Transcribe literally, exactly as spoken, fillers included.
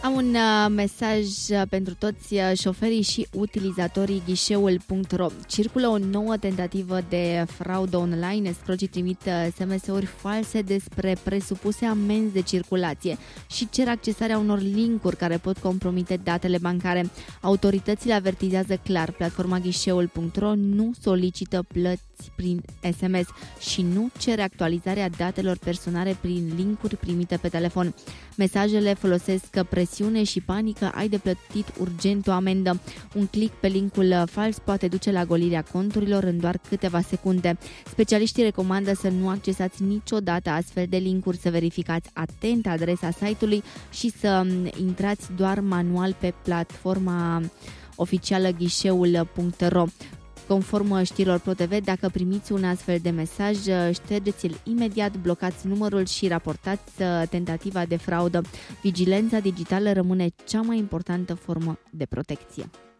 Am un uh, mesaj uh, pentru toți uh, șoferii și utilizatorii ghișeul punct ro. Circulă o nouă tentativă de fraudă online. Escrocii trimit uh, S M S-uri false despre presupuse amenzi de circulație și cer accesarea unor linkuri care pot compromite datele bancare. Autoritățile avertizează clar, platforma ghișeul punct ro nu solicită plăți prin S M S și nu cere actualizarea datelor personale prin linkuri primite pe telefon. Mesajele folosesc presiune și panică, ai de plătit urgent o amendă. Un click pe linkul fals poate duce la golirea conturilor în doar câteva secunde. Specialiștii recomandă să nu accesați niciodată astfel de linkuri, să verificați atent adresa site-ului și să intrați doar manual pe platforma oficială ghișeul punct ro. Conform știrilor Pro T V, dacă primiți un astfel de mesaj, ștergeți-l imediat, blocați numărul și raportați tentativa de fraudă. Vigilența digitală rămâne cea mai importantă formă de protecție.